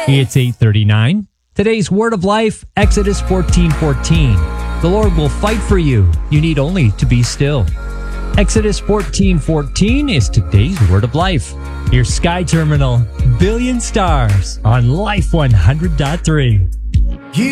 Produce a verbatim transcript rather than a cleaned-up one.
It's eight thirty-nine. Today's word of life, Exodus fourteen fourteen. The Lord will fight for you. You need only to be still. Exodus fourteen fourteen is today's word of life. Your Sky Terminal, Billion Stars on Life one hundred point three.